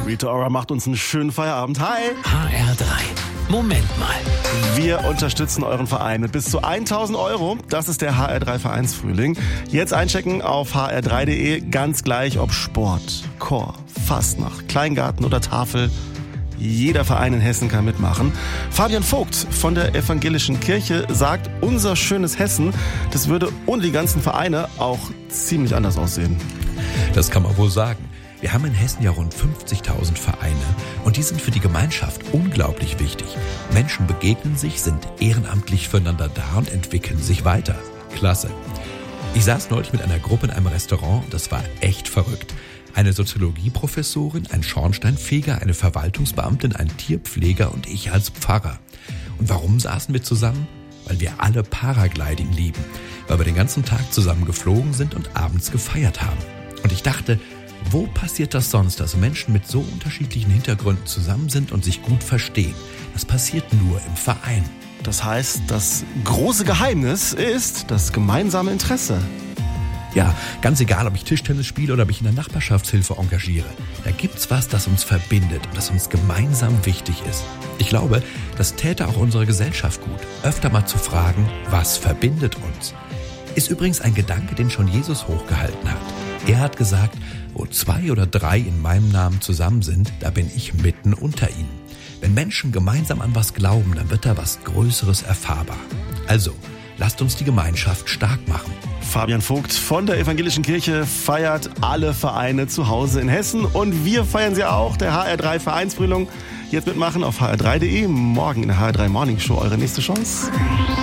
Rita Ora macht uns einen schönen Feierabend. Hi! HR3. Moment mal. Wir unterstützen euren Verein mit bis zu 1.000 €. Das ist der HR3 Vereinsfrühling. Jetzt einchecken auf hr3.de, ganz gleich ob Sport, Chor, Fastnacht, Kleingarten oder Tafel. Jeder Verein in Hessen kann mitmachen. Fabian Vogt von der Evangelischen Kirche sagt, unser schönes Hessen, das würde ohne die ganzen Vereine auch ziemlich anders aussehen. Das kann man wohl sagen. Wir haben in Hessen ja rund 50.000 Vereine und die sind für die Gemeinschaft unglaublich wichtig. Menschen begegnen sich, sind ehrenamtlich füreinander da und entwickeln sich weiter. Klasse. Ich saß neulich mit einer Gruppe in einem Restaurant und das war echt verrückt. Eine Soziologieprofessorin, ein Schornsteinfeger, eine Verwaltungsbeamtin, ein Tierpfleger und ich als Pfarrer. Und warum saßen wir zusammen? Weil wir alle Paragliding lieben. Weil wir den ganzen Tag zusammen geflogen sind und abends gefeiert haben. Und ich dachte, wo passiert das sonst, dass Menschen mit so unterschiedlichen Hintergründen zusammen sind und sich gut verstehen? Das passiert nur im Verein. Das heißt, das große Geheimnis ist das gemeinsame Interesse. Ja, ganz egal, ob ich Tischtennis spiele oder mich in der Nachbarschaftshilfe engagiere. Da gibt's was, das uns verbindet und das uns gemeinsam wichtig ist. Ich glaube, das täte auch unserer Gesellschaft gut, öfter mal zu fragen, was verbindet uns? Ist übrigens ein Gedanke, den schon Jesus hochgehalten hat. Er hat gesagt, wo 2 oder 3 in meinem Namen zusammen sind, da bin ich mitten unter ihnen. Wenn Menschen gemeinsam an was glauben, dann wird da was Größeres erfahrbar. Also, lasst uns die Gemeinschaft stark machen. Fabian Vogt von der Evangelischen Kirche feiert alle Vereine zu Hause in Hessen und wir feiern sie auch, der HR3 Vereinsfrühling. Jetzt mitmachen auf hr3.de, morgen in der HR3 Morning Show eure nächste Chance.